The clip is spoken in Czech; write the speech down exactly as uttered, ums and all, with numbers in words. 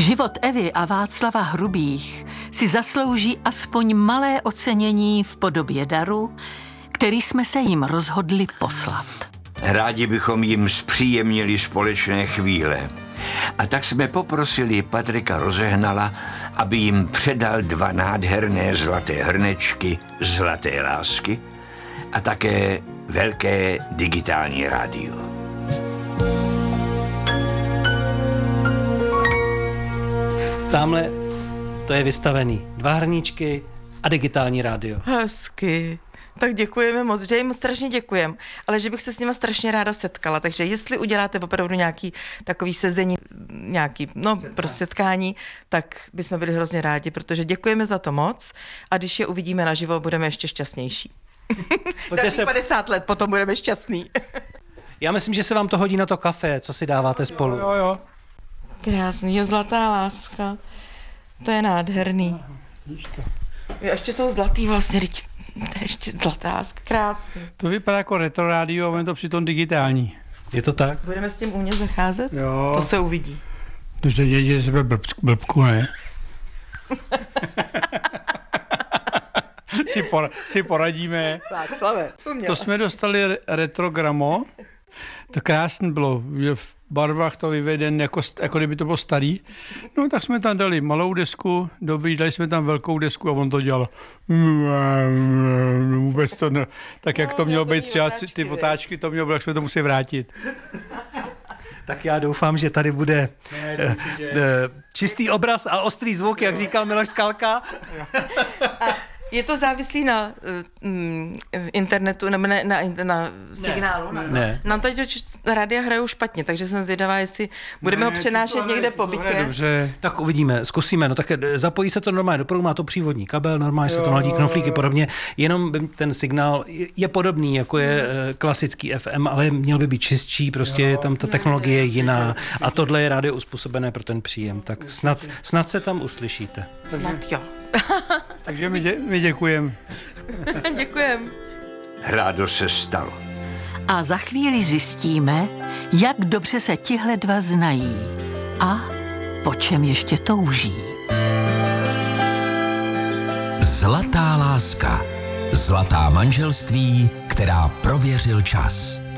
Život Evy a Václava Hrubých si zaslouží aspoň malé ocenění v podobě daru, který jsme se jim rozhodli poslat. Rádi bychom jim zpříjemnili společné chvíle. A tak jsme poprosili Patrika Rozehnala, aby jim předal dva nádherné zlaté hrnečky zlaté lásky a také velké digitální rádio. Tamhle to je vystavený. Dva hrníčky a digitální rádio. Hezky. Tak děkujeme moc, že jim strašně děkujem, ale že bych se s nima strašně ráda setkala, takže jestli uděláte opravdu nějaký takový sezení, nějaký, no Setkání. prostě setkání, tak bychom byli hrozně rádi, protože děkujeme za to moc a když je uvidíme naživo, budeme ještě šťastnější. Dalších se... padesát let potom budeme šťastný. Já myslím, že se vám to hodí na to kafe, co si dáváte spolu. Jo, jo. Krásný, jo, zlatá láska. To je nádherný. Jo, ještě jsou zlatý vlastně, to je ještě zlatá láska, krásný. To vypadá jako retro rádio, ale to přitom digitální. Je to tak? Budeme s tím umět zacházet? Jo. To se uvidí. To se děje, že sebe blb, blbku, ne? si, por, si poradíme. Václave, to jsme dostali retrogramo. To krásné bylo, že v barvách to vyveden, jako, jako kdyby to bylo starý. No tak jsme tam dali malou desku, dobrý, dali jsme tam velkou desku a on to dělal. Vůbec to ne, tak jak to mělo být třeba ty otáčky, to mělo být, jak jsme to museli vrátit. Tak já doufám, že tady bude ne, čistý obraz a ostrý zvuk, jak říkal Miloš Skalka. Je to závislý na mm, internetu, nebo na, na, na signálu? Ne, ne. Nám tady rádia hrajou špatně, takže jsem zvědavá, jestli budeme ne, ho přenášet někde po bytě. Dobře. Tak uvidíme, zkusíme. No tak zapojí se to normálně do proudu, má to přívodní kabel, normálně se to naladí knoflíky podobně. Jenom ten signál je podobný, jako je klasický F M, ale měl by být čistší, prostě jo. Tam ta technologie je jiná a tohle je rádio uspůsobené pro ten příjem. Tak snad, snad se tam uslyšíte. Snad jo. Takže my, dě, my děkujeme. Děkujeme. Rádo se stalo. A za chvíli zjistíme, jak dobře se tihle dva znají a po čem ještě touží. Zlatá láska. Zlatá manželství, která prověřil čas.